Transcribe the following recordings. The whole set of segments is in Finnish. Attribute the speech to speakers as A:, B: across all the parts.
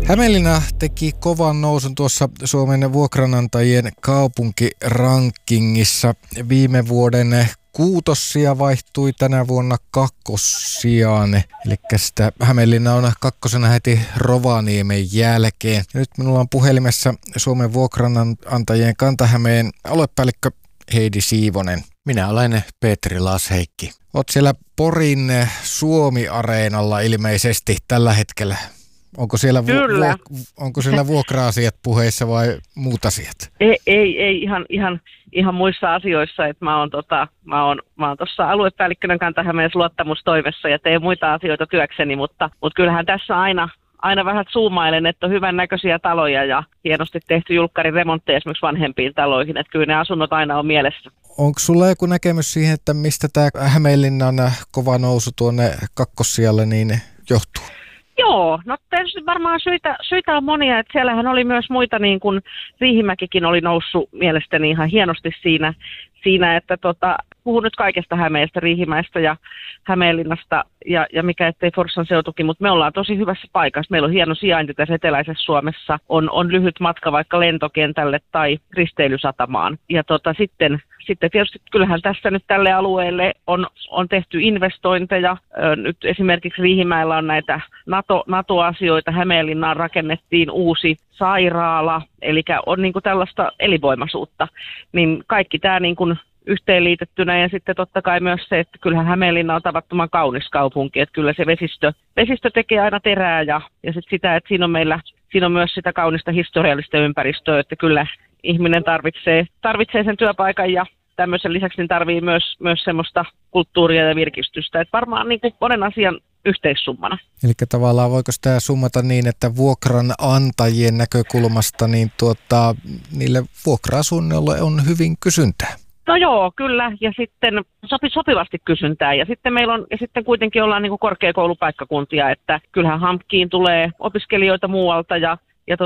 A: Hämeenlinna teki kovan nousun tuossa Suomen vuokranantajien kaupunkirankingissa. Viime vuoden kuutossija vaihtui tänä vuonna kakkossijaan. Eli sitä Hämeenlinna on kakkosena heti Rovaniemen jälkeen. Ja nyt minulla on puhelimessa Suomen vuokranantajien Kanta-Hämeen aluepäällikkö Heidi Siivonen. Minä olen Petri Lasheikki. Olet siellä Porin Suomi-areenalla ilmeisesti tällä hetkellä. Onko siellä vuokra-asiat puheissa vai muut asiat?
B: Ei ihan muissa asioissa, että mä oon tuossa aluepäällikkönä Kanta-Hämeessä luottamustoimessa ja teen muita asioita työkseni, mutta kyllähän tässä aina vähän zoomailen, että on hyvän näköisiä taloja ja hienosti tehty julkkarin remontteja esimerkiksi vanhempiin taloihin, että kyllä ne asunnot aina on mielessä. Onko sulla joku näkemys siihen, että mistä tämä Hämeenlinnan kova nousu tuonne kakkossijalle niin johtuu? Joo, no tietysti varmaan syitä on monia, että siellähän oli myös muita, niin kuin Riihimäkikin oli noussut mielestäni ihan hienosti siinä että puhun nyt kaikesta Hämeestä, Riihimäestä ja Hämeenlinnasta ja mikä ettei Forssan seutukin, mutta me ollaan tosi hyvässä paikassa. Meillä on hieno sijainti tässä eteläisessä Suomessa, on lyhyt matka vaikka lentokentälle tai risteilysatamaan. Ja sitten tietysti kyllähän tässä nyt tälle alueelle on tehty investointeja. Nyt esimerkiksi Riihimäellä on näitä NATO-asioita. Hämeenlinnaan rakennettiin uusi sairaala, eli on niin kuin tällaista elinvoimaisuutta. Niin kaikki tämä niin kuin yhteenliitettynä ja sitten totta kai myös se, että kyllähän Hämeenlinna on tavattoman kaunis kaupunki, että kyllä se vesistö tekee aina terää ja sitten sitä, että siinä on myös sitä kaunista historiallista ympäristöä, että kyllä ihminen tarvitsee sen työpaikan ja tämmöisen lisäksi niin tarvii myös semmoista kulttuuria ja virkistystä, että varmaan niin kuin monen asian yhteissummana. Eli tavallaan voiko sitä summata niin, että vuokranantajien näkökulmasta niin niille vuokra-asunnoille on hyvin kysyntää? No joo, kyllä, ja sitten sopivasti kysyntää, ja sitten meillä on, ja sitten kuitenkin ollaan niin kuin korkeakoulupaikkakuntia, että kyllähän HAMKiin tulee opiskelijoita muualta, ja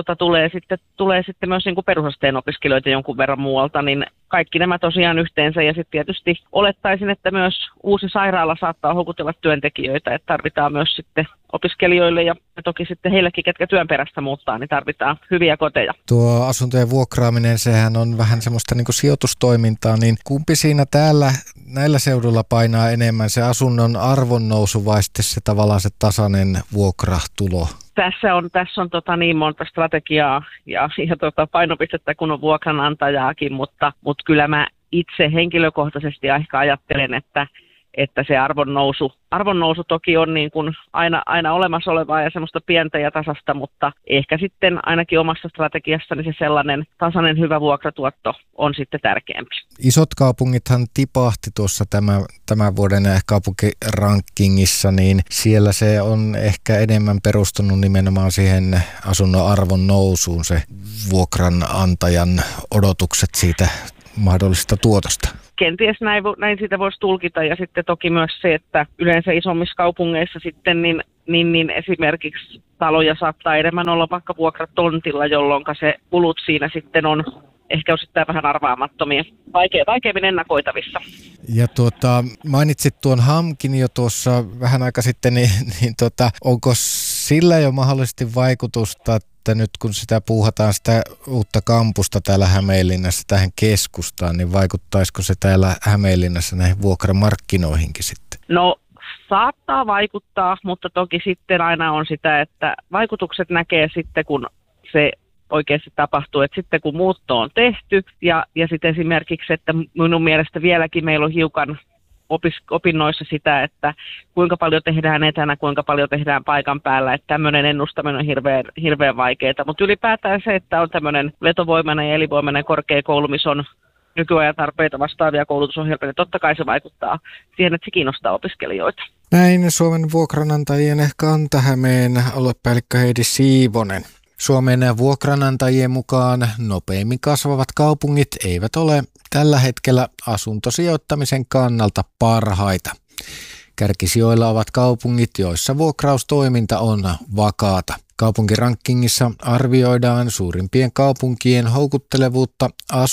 B: tulee sitten myös niin kuin perusasteen opiskelijoita jonkun verran muualta, niin kaikki nämä tosiaan yhteensä, ja sitten tietysti olettaisin, että myös uusi sairaala saattaa houkutella työntekijöitä, että tarvitaan myös sitten opiskelijoille ja toki sitten heillekin, ketkä työn perässä muuttaa, niin tarvitaan hyviä koteja. Tuo asuntojen vuokraaminen, sehän on vähän semmoista niin kuin sijoitustoimintaa, niin kumpi siinä näillä seudulla painaa enemmän, se asunnon arvonnousu vai sitten se tavallaan se tasainen vuokratulo? Tässä on niin monta strategiaa ja painopistettä kun on vuokranantajaakin, mutta kyllä mä itse henkilökohtaisesti ehkä ajattelen, että se arvonnousu toki on niin kuin aina olemassa olevaa ja semmoista pientä ja tasasta, mutta ehkä sitten ainakin omassa strategiassani se sellainen tasainen hyvä vuokratuotto on sitten tärkeämpi. Isot kaupungithan tipahti tuossa tämän vuoden kaupunkirankingissa, niin siellä se on ehkä enemmän perustunut nimenomaan siihen asunnon arvon nousuun, se vuokranantajan odotukset siitä mahdollisesta tuotosta. Kenties näin sitä voisi tulkita ja sitten toki myös se, että yleensä isommissa kaupungeissa sitten niin esimerkiksi taloja saattaa enemmän olla vaikka vuokratontilla, jolloin se kulut siinä sitten on ehkä osittain vähän arvaamattomia, vaikeammin ennakoitavissa. Ja mainitsit tuon HAMKin jo tuossa vähän aika sitten, niin onko sillä jo mahdollisesti vaikutusta, että nyt kun sitä puuhataan sitä uutta kampusta täällä Hämeenlinnassa tähän keskustaan, niin vaikuttaisiko se täällä Hämeenlinnassa näihin vuokramarkkinoihinkin sitten? No saattaa vaikuttaa, mutta toki sitten aina on sitä, että vaikutukset näkee sitten kun se oikeasti tapahtuu, että sitten kun muutto on tehty ja sitten esimerkiksi, että minun mielestä vieläkin meillä on hiukan opinnoissa sitä, että kuinka paljon tehdään etänä, kuinka paljon tehdään paikan päällä, että tämmöinen ennustaminen on hirveän vaikeaa, mutta ylipäätään se, että on tämmöinen vetovoimainen ja elinvoimainen korkeakoulu, missä on nykyajan tarpeita vastaavia koulutusohjelmia, niin totta kai se vaikuttaa siihen, että se kiinnostaa opiskelijoita. Näin Suomen vuokranantajien Kanta-Hämeen aluepäällikkö Heidi Siivonen. Suomen vuokranantajien mukaan nopeimmin kasvavat kaupungit eivät ole tällä hetkellä asuntosijoittamisen kannalta parhaita. Kärkisijoilla ovat kaupungit, joissa vuokraustoiminta on vakaata. Kaupunkirankingissa arvioidaan suurimpien kaupunkien houkuttelevuutta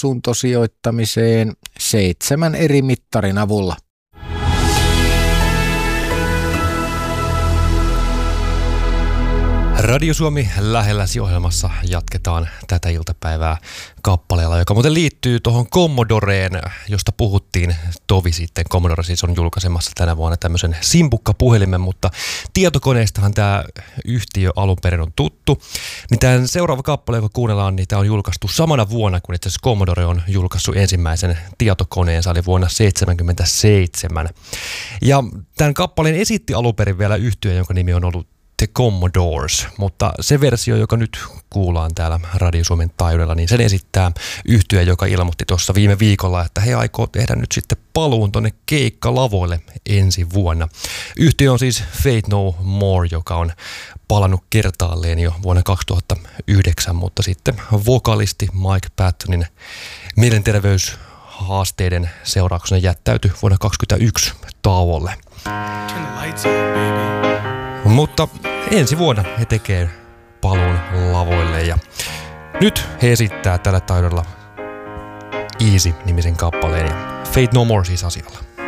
B: asuntosijoittamiseen 7 eri mittarin avulla.
C: Radio Suomi lähelläsi -ohjelmassa jatketaan tätä iltapäivää kappaleella, joka muuten liittyy tuohon Commodoreen, josta puhuttiin tovi sitten. Commodore siis on julkaisemassa tänä vuonna tämmöisen simpukkapuhelimen, mutta tietokoneestahan tämä yhtiö alun perin on tuttu. Niin tämän seuraava kappale, joka kuunnellaan, niin tämä on julkaistu samana vuonna, kun itse asiassa Commodore on julkaissut ensimmäisen tietokoneensa, eli vuonna 1977. Ja tämän kappaleen esitti alun perin vielä yhtiö, jonka nimi on ollut The Commodores, mutta se versio, joka nyt kuullaan täällä Radio Suomen taajuudella, niin sen esittää yhtye, joka ilmoitti tuossa viime viikolla, että he aikoo tehdä nyt sitten paluun tonne keikkalavoille ensi vuonna. Yhtye on siis Faith No More, joka on palannut kertaalleen jo vuonna 2009, mutta sitten vokalisti Mike Pattonin mielenterveyshaasteiden seurauksena jättäytyi vuonna 2021 tauolle. Mutta ensi vuonna he tekee paluun lavoille ja nyt he esittää tällä taidolla Easy-nimisen kappaleen ja Faith No More siis asialla.